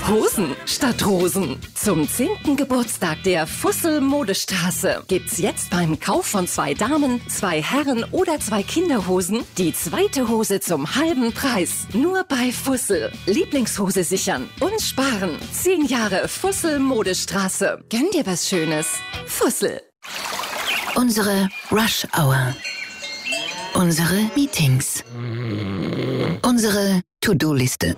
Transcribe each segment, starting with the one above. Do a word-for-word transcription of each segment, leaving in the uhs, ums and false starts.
Hosen statt Rosen. Zum zehnten Geburtstag der Fussel Modestraße gibt's jetzt beim Kauf von zwei Damen, zwei Herren oder zwei Kinderhosen die zweite Hose zum halben Preis. Nur bei Fussel. Lieblingshose sichern und sparen. Zehn Jahre Fussel Modestraße. Gönn dir was Schönes. Fussel. Unsere Rush Hour. Unsere Meetings. Unsere To-Do-Liste.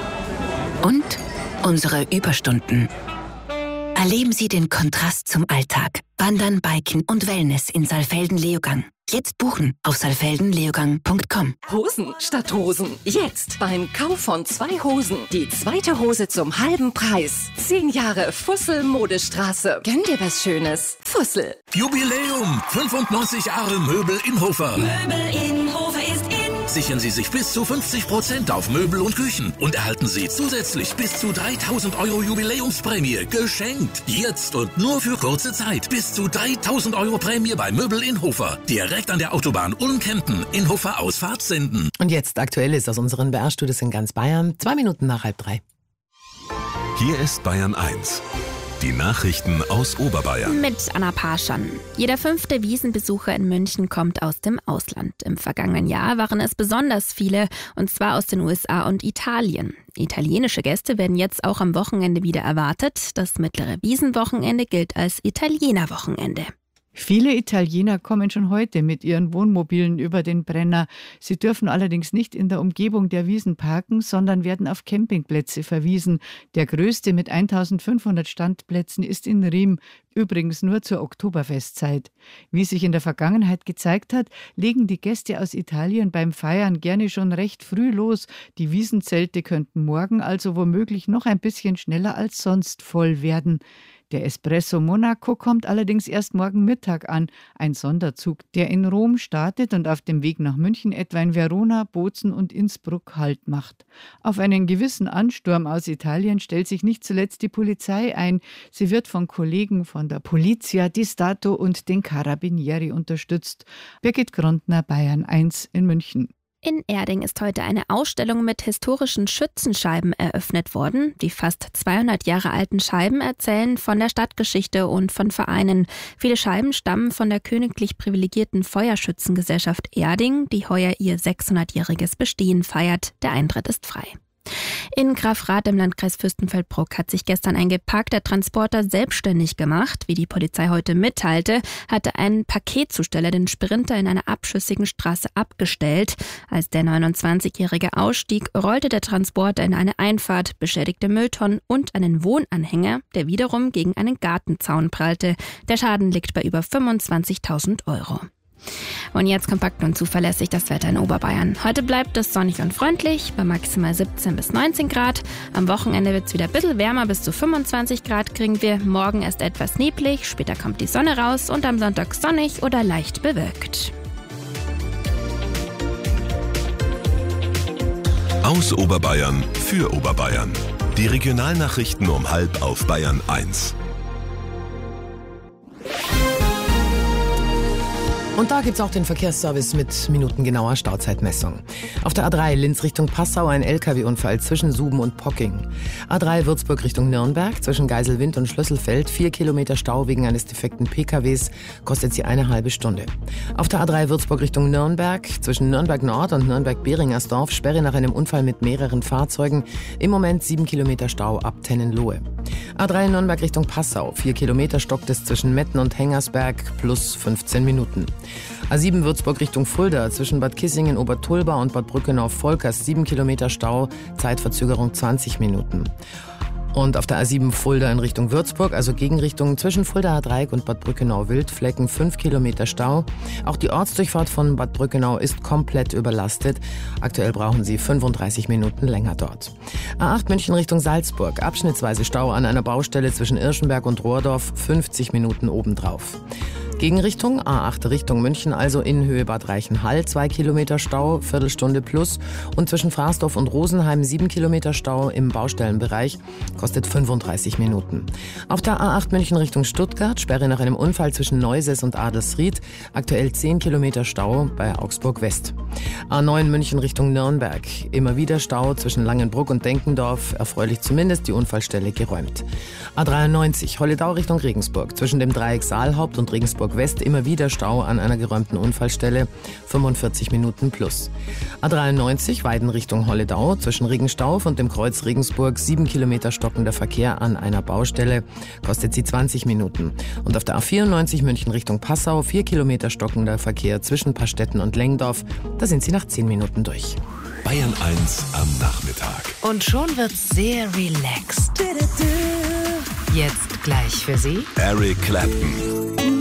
Und unsere Überstunden. Erleben Sie den Kontrast zum Alltag. Wandern, Biken und Wellness in Saalfelden-Leogang. Jetzt buchen auf saalfelden leogang punkt com. Hosen statt Rosen. Jetzt beim Kauf von zwei Hosen die zweite Hose zum halben Preis. Zehn Jahre Fussel Modestraße. Gönn dir was Schönes. Fussel. Jubiläum! fünfundneunzig Jahre Möbel Inhofer. Möbel Inhofer ist in. Sichern Sie sich bis zu fünfzig Prozent auf Möbel und Küchen und erhalten Sie zusätzlich bis zu dreitausend Euro Jubiläumsprämie geschenkt. Jetzt und nur für kurze Zeit. Bis zu dreitausend Euro Prämie bei Möbel Inhofer. Direkt an der Autobahn Ulm-Kempten. Inhofer Ausfahrt senden. Und jetzt Aktuelles aus unseren B R-Studios in ganz Bayern. Zwei Minuten nach halb drei. Hier ist Bayern eins. Die Nachrichten aus Oberbayern. Mit Anna Parschan. Jeder fünfte Wiesenbesucher in München kommt aus dem Ausland. Im vergangenen Jahr waren es besonders viele, und zwar aus den U S A und Italien. Italienische Gäste werden jetzt auch am Wochenende wieder erwartet. Das mittlere Wiesenwochenende gilt als Italienerwochenende. Viele Italiener kommen schon heute mit ihren Wohnmobilen über den Brenner. Sie dürfen allerdings nicht in der Umgebung der Wiesen parken, sondern werden auf Campingplätze verwiesen. Der größte mit eintausendfünfhundert Standplätzen ist in Riem, übrigens nur zur Oktoberfestzeit. Wie sich in der Vergangenheit gezeigt hat, legen die Gäste aus Italien beim Feiern gerne schon recht früh los. Die Wiesenzelte könnten morgen also womöglich noch ein bisschen schneller als sonst voll werden. Der Espresso Monaco kommt allerdings erst morgen Mittag an, ein Sonderzug, der in Rom startet und auf dem Weg nach München etwa in Verona, Bozen und Innsbruck Halt macht. Auf einen gewissen Ansturm aus Italien stellt sich nicht zuletzt die Polizei ein. Sie wird von Kollegen von der Polizia di Stato und den Carabinieri unterstützt. Birgit Grondner, Bayern eins in München. In Erding ist heute eine Ausstellung mit historischen Schützenscheiben eröffnet worden. Die fast zweihundert Jahre alten Scheiben erzählen von der Stadtgeschichte und von Vereinen. Viele Scheiben stammen von der königlich privilegierten Feuerschützengesellschaft Erding, die heuer ihr sechshundertjähriges Bestehen feiert. Der Eintritt ist frei. In Grafrath im Landkreis Fürstenfeldbruck hat sich gestern ein geparkter Transporter selbstständig gemacht. Wie die Polizei heute mitteilte, hatte ein Paketzusteller den Sprinter in einer abschüssigen Straße abgestellt. Als der neunundzwanzigjährige ausstieg, rollte der Transporter in eine Einfahrt, beschädigte Mülltonnen und einen Wohnanhänger, der wiederum gegen einen Gartenzaun prallte. Der Schaden liegt bei über fünfundzwanzigtausend Euro. Und jetzt kompakt und zuverlässig das Wetter in Oberbayern. Heute bleibt es sonnig und freundlich, bei maximal siebzehn bis neunzehn Grad. Am Wochenende wird es wieder ein bisschen wärmer, bis zu fünfundzwanzig Grad kriegen wir. Morgen erst etwas neblig, später kommt die Sonne raus und am Sonntag sonnig oder leicht bewölkt. Aus Oberbayern für Oberbayern. Die Regionalnachrichten um halb auf Bayern eins. Und da gibt's auch den Verkehrsservice mit minutengenauer Stauzeitmessung. Auf der A drei Linz Richtung Passau ein L K W-Unfall zwischen Suben und Pocking. A drei Würzburg Richtung Nürnberg zwischen Geiselwind und Schlüsselfeld. Vier Kilometer Stau wegen eines defekten P K Ws, kostet sie eine halbe Stunde. Auf der A drei Würzburg Richtung Nürnberg zwischen Nürnberg Nord und Nürnberg-Beringersdorf Sperre nach einem Unfall mit mehreren Fahrzeugen. Im Moment sieben Kilometer Stau ab Tennenlohe. A drei Nürnberg Richtung Passau. Vier Kilometer stockt es zwischen Metten und Hengersberg plus fünfzehn Minuten. A sieben Würzburg Richtung Fulda zwischen Bad Kissingen, Obertulba und Bad Brückenau-Volkers sieben Kilometer Stau, Zeitverzögerung zwanzig Minuten. Und auf der A sieben Fulda in Richtung Würzburg, also Gegenrichtung zwischen Fuldaer Dreieck und Bad Brückenau-Wildflecken, fünf Kilometer Stau. Auch die Ortsdurchfahrt von Bad Brückenau ist komplett überlastet. Aktuell brauchen Sie fünfunddreißig Minuten länger dort. A acht München Richtung Salzburg, abschnittsweise Stau an einer Baustelle zwischen Irschenberg und Rohrdorf, fünfzig Minuten obendrauf. Gegenrichtung A acht Richtung München, also in Höhe Bad Reichenhall, zwei Kilometer Stau, Viertelstunde plus. Und zwischen Fraßdorf und Rosenheim sieben Kilometer Stau im Baustellenbereich, kostet fünfunddreißig Minuten. Auf der A acht München Richtung Stuttgart, Sperre nach einem Unfall zwischen Neuses und Adelsried, aktuell zehn Kilometer Stau bei Augsburg West. A neun München Richtung Nürnberg, immer wieder Stau zwischen Langenbruck und Denkendorf, erfreulich zumindest die Unfallstelle geräumt. A dreiundneunzig Holledau Richtung Regensburg, zwischen dem Dreieck Saalhaupt und Regensburg West immer wieder Stau an einer geräumten Unfallstelle, fünfundvierzig Minuten plus. A dreiundneunzig Weiden Richtung Holledau, zwischen Regenstauf und dem Kreuz Regensburg sieben Kilometer stockender Verkehr an einer Baustelle, kostet sie zwanzig Minuten. Und auf der A vierundneunzig München Richtung Passau vier Kilometer stockender Verkehr zwischen Pastetten und Lengdorf, da sind sie nach zehn Minuten durch. Bayern eins am Nachmittag. Und schon wird's sehr relaxed. Jetzt gleich für Sie Eric Clapton.